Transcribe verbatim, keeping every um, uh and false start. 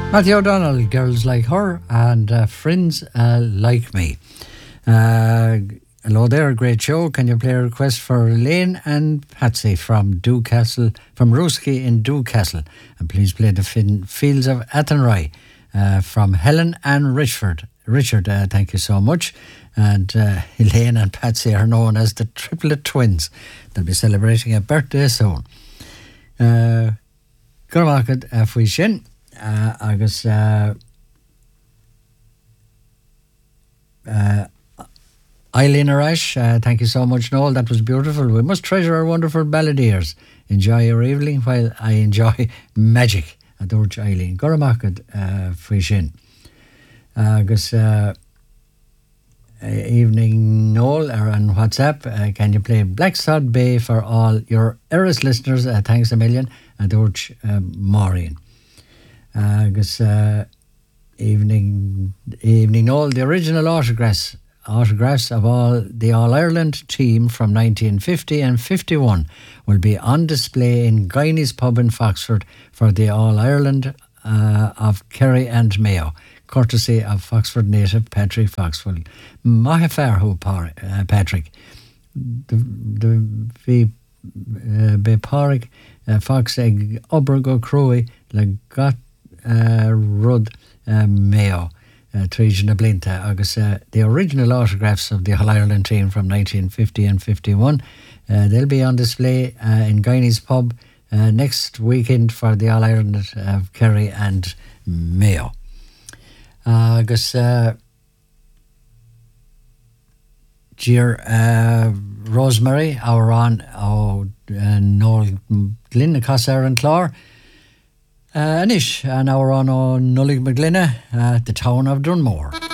Matthew O'Donnell, Girls Like Her, and uh, Friends uh, Like Me. Uh, hello there, great show. Can you play a request for Elaine and Patsy from Dewcastle, from Rooski in Dewcastle? And please play the fin- Fields of Athenry uh, from Helen and Richard. Richard, uh, thank you so much. And uh, Elaine and Patsy are known as the triplet twins. They'll be celebrating a birthday soon. Uh, Gurmakad Afwishin. Uh, agus uh, uh, Eileen Arash, uh, thank you so much, Noel. That was beautiful. We must treasure our wonderful balladeers. Enjoy your evening while I enjoy magic. Adorj Eileen. Goramakad Frishin. Agus uh, evening, Noel, or on WhatsApp. Uh, can you play Black Sod Bay for all your Eris listeners? Uh, thanks a million. Adorj uh, Maureen. Agus uh, evening, evening all the original autographs, autographs of all the All Ireland team from nineteen fifty and fifty-one will be on display in Guinea's pub in Foxford for the All Ireland uh, of Kerry and Mayo, courtesy of Foxford native Patrick Foxwell. Mahafarhu uh, Patrick, the the be Parik Fox egg Obergo Croy le got. Uh, Rud uh, Mayo, uh, Trijana Blinta, agus uh, the original autographs of the All Ireland team from nineteen fifty and fifty-one. Uh, they'll be on display uh, in Guinea's pub uh, next weekend for the All Ireland of Kerry and Mayo. Uh, agus uh, Dear uh, Rosemary, our on oh, uh, Noel Glynn, Cossar and Clore. Uh, Anish, and our on Nullig McGlinna, uh, the town of Dunmore.